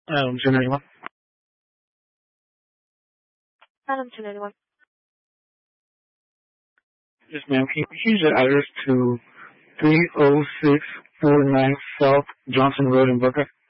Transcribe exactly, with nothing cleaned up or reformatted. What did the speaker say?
Um, ten ninety-one. Adam ten ninety-one. Yes, ma'am. Can you change the address to three oh six four nine South Johnson Road in Buckeye?